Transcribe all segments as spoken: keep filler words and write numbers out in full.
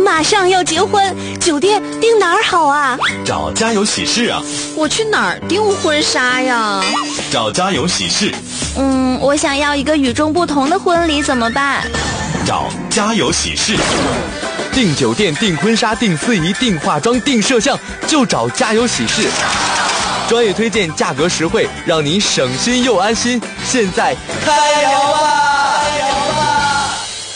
马上要结婚，酒店订哪儿好啊？ 找家有喜事啊。 我去哪儿订婚纱呀？ 找家有喜事。 嗯，我想要一个与众不同的婚礼，怎么办？ 找家有喜事。 订酒店、订婚纱、订司仪、订化妆、订摄像，就找家有喜事。专业推荐，价格实惠，让您省心又安心。现在开聊吧！开聊吧！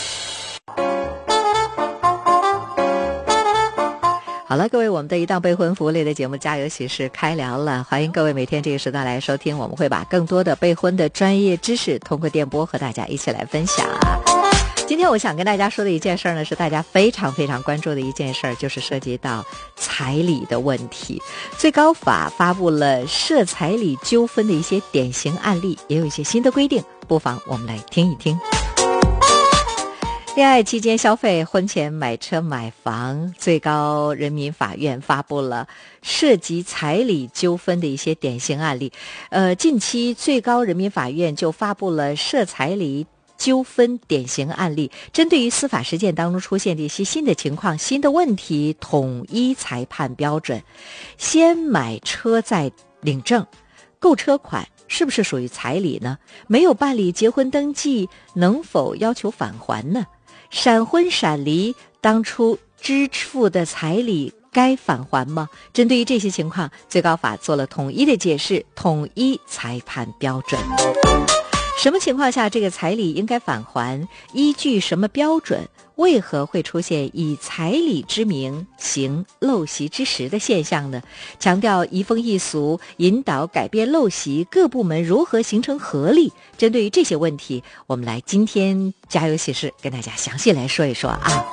好了，各位，我们的一档备婚服务类的节目《家有喜事》开聊了，欢迎各位每天这个时段来收听，我们会把更多的备婚的专业知识通过电波和大家一起来分享啊。今天我想跟大家说的一件事呢，是大家非常非常关注的一件事，就是涉及到彩礼的问题。最高法发布了涉彩礼纠纷的一些典型案例，也有一些新的规定，不妨我们来听一听。恋爱期间消费、婚前买车买房，最高人民法院发布了涉及彩礼纠纷的一些典型案例。呃，近期最高人民法院就发布了涉彩礼纠纷典型案例，针对于司法实践当中出现的一些新的情况、新的问题，统一裁判标准。先买车再领证，购车款是不是属于彩礼呢？没有办理结婚登记，能否要求返还呢？闪婚闪离，当初支付的彩礼该返还吗？针对于这些情况，最高法做了统一的解释，统一裁判标准。什么情况下这个彩礼应该返还？依据什么标准？为何会出现以彩礼之名行陋习之实的现象呢？强调移风易俗，引导改变陋习，各部门如何形成合力？针对于这些问题，我们来今天家有喜事跟大家详细来说一说啊。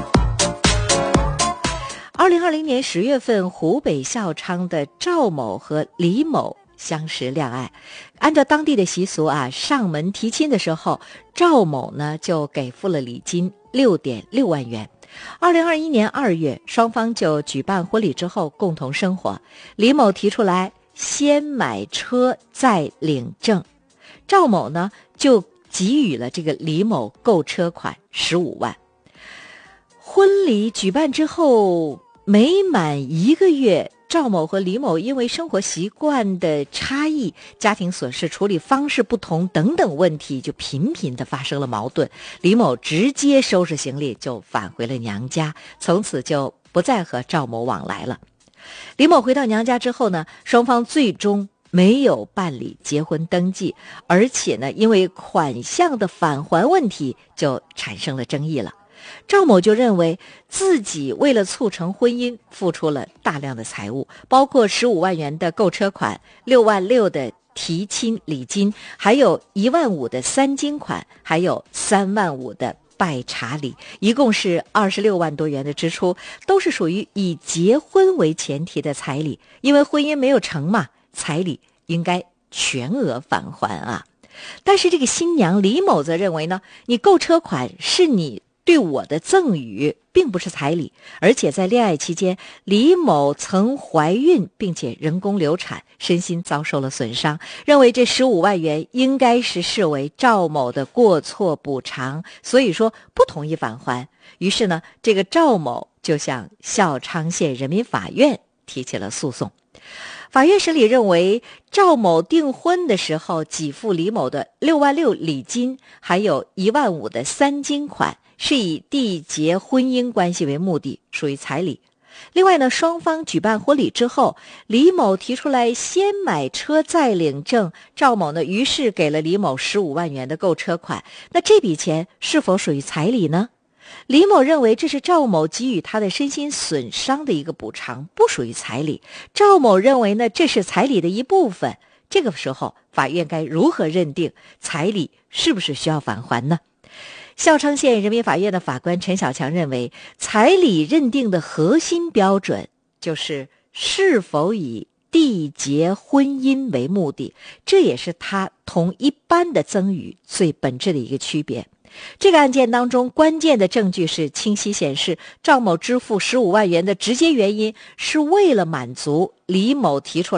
二零二零年十月份，湖北孝昌的赵某和李某相识恋爱，按照当地的习俗啊，上门提亲的时候，赵某呢就给付了礼金六点六万元。二零二一年二月，双方就举办婚礼之后共同生活。李某提出来先买车再领证，赵某呢就给予了这个李某购车款十五万。婚礼举办之后没满一个月，赵某和李某因为生活习惯的差异、家庭琐事处理方式不同等等问题，就频频的发生了矛盾。李某直接收拾行李就返回了娘家，从此就不再和赵某往来了。李某回到娘家之后呢，双方最终没有办理结婚登记，而且呢，因为款项的返还问题就产生了争议了。赵某就认为自己为了促成婚姻付出了大量的财物，包括十五万元的购车款、六万六的提亲礼金，还有一万五的三金款，还有三万五的拜茶礼，一共是二十六万多元的支出，都是属于以结婚为前提的彩礼。因为婚姻没有成嘛，彩礼应该全额返还啊。但是这个新娘李某则认为呢，你购车款是你对我的赠与，并不是彩礼，而且在恋爱期间，李某曾怀孕并且人工流产，身心遭受了损伤，认为这十五万元应该是视为赵某的过错补偿，所以说不同意返还。于是呢，这个赵某就向孝昌县人民法院提起了诉讼。法院审理认为，赵某订婚的时候给付李某的六万六礼金，还有一万五的三金款，是以缔结婚姻关系为目的，属于彩礼。另外呢，双方举办婚礼之后，李某提出来先买车再领证，赵某呢于是给了李某十五万元的购车款，那这笔钱是否属于彩礼呢？李某认为这是赵某给予他的身心损伤的一个补偿，不属于彩礼。赵某认为呢，这是彩礼的一部分。这个时候，法院该如何认定彩礼是不是需要返还呢？孝昌县人民法院的法官陈小强认为，彩礼认定的核心标准就是是否以缔结婚姻为目的，这也是它同一般的赠与最本质的一个区别。这个案件当中，关键的证据是清晰显示，赵某支付十五万元的直接原因是为了满足李某提出来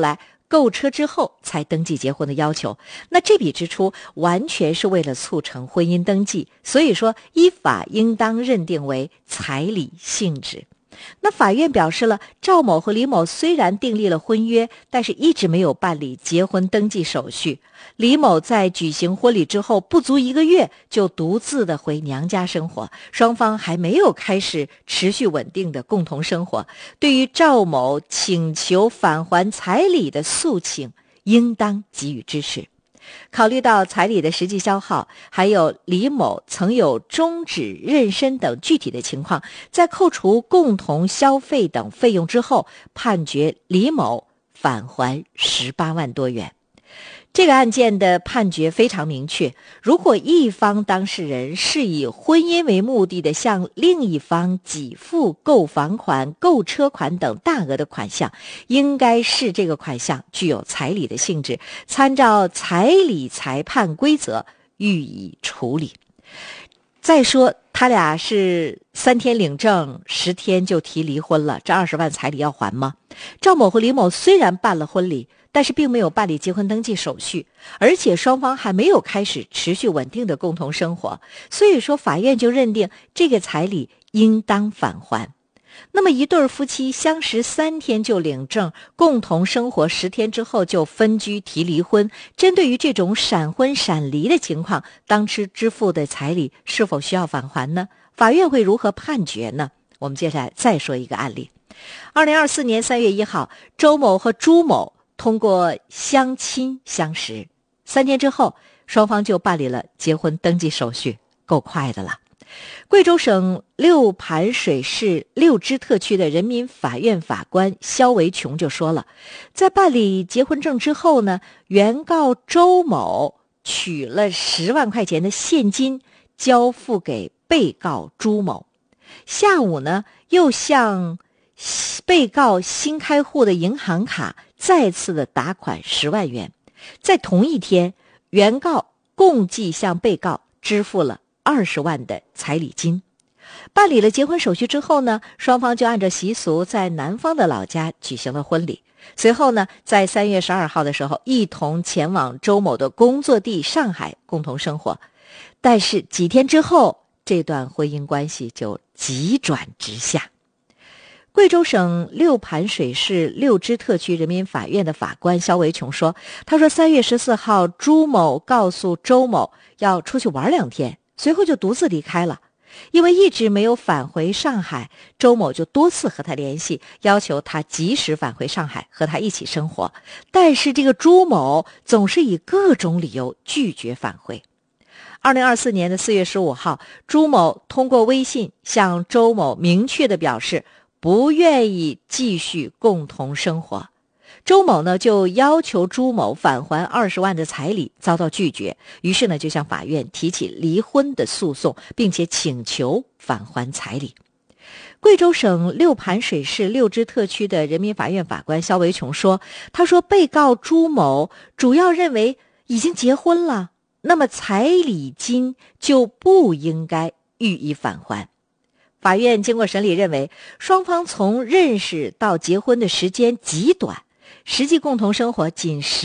购车之后才登记结婚的要求。那这笔支出完全是为了促成婚姻登记，所以说依法应当认定为彩礼性质。那法院表示了，赵某和李某虽然订立了婚约，但是一直没有办理结婚登记手续。李某在举行婚礼之后不足一个月就独自的回娘家生活，双方还没有开始持续稳定的共同生活。对于赵某请求返还彩礼的诉请，应当给予支持。考虑到彩礼的实际消耗，还有李某曾有终止妊娠等具体的情况，在扣除共同消费等费用之后，判决李某返还十八万多元。这个案件的判决非常明确，如果一方当事人是以婚姻为目的的向另一方给付购房款、购车款等大额的款项，应该视这个款项具有彩礼的性质，参照彩礼裁判规则予以处理。再说他俩是三天领证，十天就提离婚了，这二十万彩礼要还吗？赵某和李某虽然办了婚礼，但是并没有办理结婚登记手续，而且双方还没有开始持续稳定的共同生活，所以说法院就认定这个彩礼应当返还。那么一对夫妻相识三天就领证，共同生活十天之后就分居提离婚，针对于这种闪婚闪离的情况，当时支付的彩礼是否需要返还呢？法院会如何判决呢？我们接下来再说一个案例。二零二四年三月一号，周某和朱某通过相亲相识，三天之后双方就办理了结婚登记手续，够快的了。贵州省六盘水市六支特区的人民法院法官肖维琼就说了，在办理结婚证之后呢，原告周某取了十万块钱的现金交付给被告朱某，下午呢又向被告新开户的银行卡再次的打款十万元。在同一天，原告共计向被告支付了二十万的彩礼金。办理了结婚手续之后呢，双方就按照习俗在男方的老家举行了婚礼。随后呢，在三月十二号的时候，一同前往周某的工作地上海共同生活。但是几天之后，这段婚姻关系就急转直下。贵州省六盘水市六支特区人民法院的法官肖维琼说，他说三月十四号，朱某告诉周某要出去玩两天，随后就独自离开了。因为一直没有返回上海，周某就多次和他联系，要求他及时返回上海和他一起生活。但是这个朱某总是以各种理由拒绝返回。二零二四年的四月十五号，朱某通过微信向周某明确地表示不愿意继续共同生活。周某呢就要求朱某返还二十万的彩礼，遭到拒绝，于是呢就向法院提起离婚的诉讼，并且请求返还彩礼。贵州省六盘水市六支特区的人民法院法官肖维琼说，他说被告朱某主要认为已经结婚了，那么彩礼金就不应该予以返还。法院经过审理认为，双方从认识到结婚的时间极短，实际共同生活仅十